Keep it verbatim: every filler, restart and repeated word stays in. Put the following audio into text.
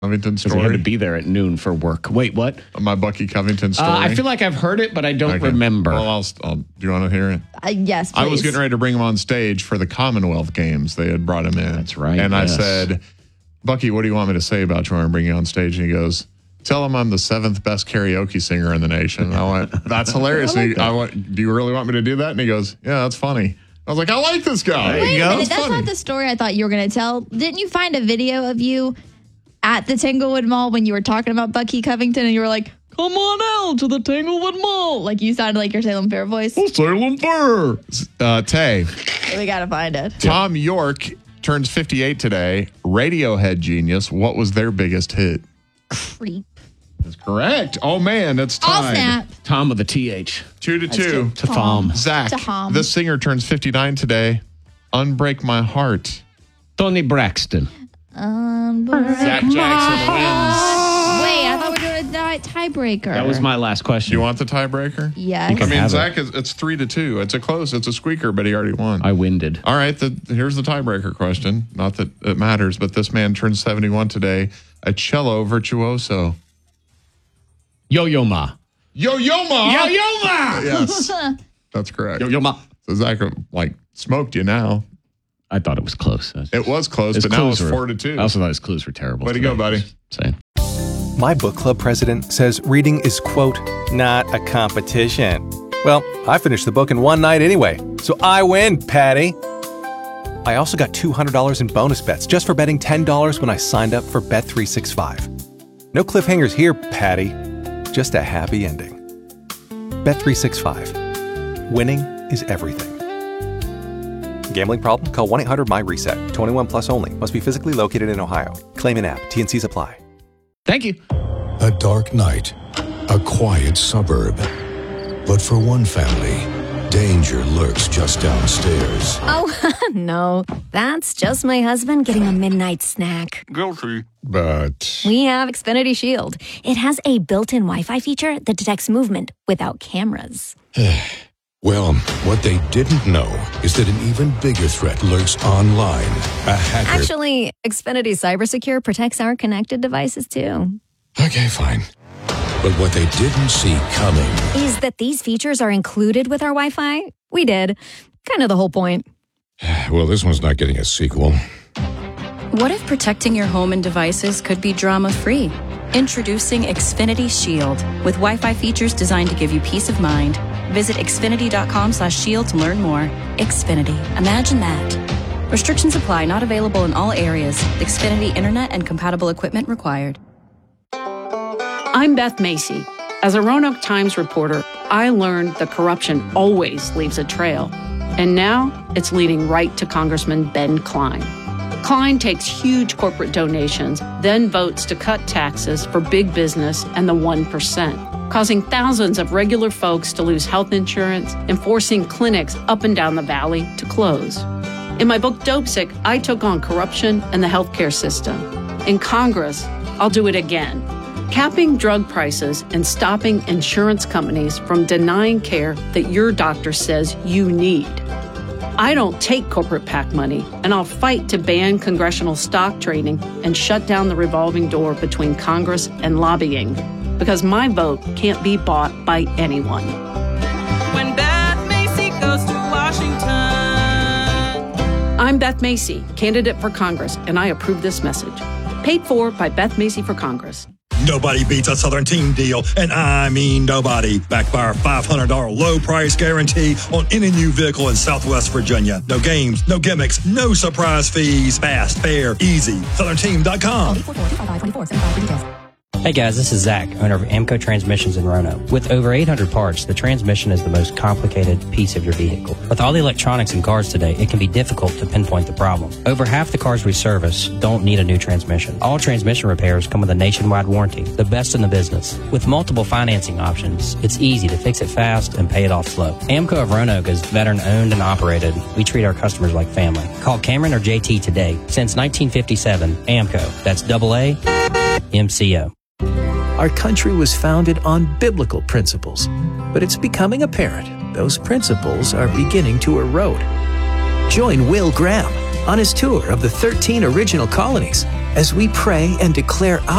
Covington Because story? he had to be there at noon for work. Wait, what? My Bucky Covington story? Uh, I feel like I've heard it, but I don't Okay. remember. Well, I'll, I'll, do you want to hear it? Uh, yes, please. I was getting ready to bring him on stage for the Commonwealth Games. They had brought him in. That's right, And yes. I said, Bucky, what do you want me to say about you when I bring you on stage? And he goes, tell him I'm the seventh best karaoke singer in the nation. And I went, that's hilarious. I like And he- that. I went, do you really want me to do that? And he goes, yeah, that's funny. I was like, I like this guy. There Wait you a go. minute, That's that's funny. not the story I thought you were going to tell. Didn't you find a video of you at the Tanglewood Mall when you were talking about Bucky Covington and you were like, come on out to the Tanglewood Mall? Like you sounded like your Salem Fair voice. Salem Fair. Uh, Tay, We got to find it. Tom York turns fifty-eight today. Radiohead genius. What was their biggest hit? Creep. That's correct. Oh, man, it's All tied. snap. Tom with a T H. Two to two. To Thom. Zach, Tom. the singer turns fifty-nine today. Unbreak My Heart. Tony Braxton. Um, Zach Jackson wins. Wait, I thought we were doing a tie- tiebreaker. That was my last question. Do you want the tiebreaker? Yes. can I mean, have Zach, is, it's three to two. It's a close. It's a squeaker, but he already won. I winded. All right, the, here's the tiebreaker question. Not that it matters, but this man turns seventy-one today. A cello virtuoso. Yo-Yo Ma. Yo-Yo Ma! Yo-Yo Ma! Yes, that's correct. Yo-Yo Ma. So Zach, like, smoked you now. I thought it was close. It was close, His but now clues it's were- four to two. I also thought his clues were terrible. Way to go, buddy. Just saying. My book club president says reading is, quote, not a competition. Well, I finished the book in one night anyway, so I win, Patty. I also got two hundred dollars in bonus bets just for betting ten dollars when I signed up for Bet three sixty-five. No cliffhangers here, Patty. Just a happy ending. Bet three sixty-five. Winning is everything. Gambling problem? Call one eight hundred M Y reset. twenty-one plus only. Must be physically located in Ohio. Claim in app. T N Cs apply. Thank you. A dark night, a quiet suburb. But for one family, danger lurks just downstairs. Oh, no. That's just my husband getting a midnight snack. Guilty. But We have Xfinity Shield. It has a built-in Wi-Fi feature that detects movement without cameras. well, what they didn't know is that an even bigger threat lurks online. A hacker. Actually, Xfinity Cybersecure protects our connected devices, too. Okay, fine. But what they didn't see coming. Is that these features are included with our Wi-Fi? We did. Kind of the whole point. Well, this one's not getting a sequel. What if protecting your home and devices could be drama-free? Introducing Xfinity Shield with Wi-Fi features designed to give you peace of mind. Visit xfinity.com slash shield to learn more. Xfinity. Imagine that. Restrictions apply. Not available in all areas. Xfinity Internet and compatible equipment required. I'm Beth Macy. As a Roanoke Times reporter, I learned that corruption always leaves a trail. And now it's leading right to Congressman Ben Cline. Cline takes huge corporate donations, then votes to cut taxes for big business and the one percent, causing thousands of regular folks to lose health insurance and forcing clinics up and down the valley to close. In my book, Dopesick, I took on corruption and the healthcare system. In Congress, I'll do it again. Capping drug prices and stopping insurance companies from denying care that your doctor says you need. I don't take corporate PAC money, and I'll fight to ban congressional stock trading and shut down the revolving door between Congress and lobbying, because my vote can't be bought by anyone. When Beth Macy goes to Washington. I'm Beth Macy, candidate for Congress, and I approve this message. Paid for by Beth Macy for Congress. Nobody beats a Southern Team deal, and I mean nobody. Backed by our five hundred dollars low price guarantee on any new vehicle in Southwest Virginia. No games, no gimmicks, no surprise fees. Fast, fair, easy. Southern Team dot com. Hey guys, this is Zach, owner of Amco Transmissions in Roanoke. With over eight hundred parts, the transmission is the most complicated piece of your vehicle. With all the electronics in cars today, it can be difficult to pinpoint the problem. Over half the cars we service don't need a new transmission. All transmission repairs come with a nationwide warranty, the best in the business. With multiple financing options, it's easy to fix it fast and pay it off slow. Amco of Roanoke is veteran owned and operated. We treat our customers like family. Call Cameron or J T today. Since nineteen fifty-seven, Amco. That's double A M C O. Our country was founded on biblical principles, but it's becoming apparent those principles are beginning to erode. Join Will Graham on his tour of the thirteen original colonies as we pray and declare our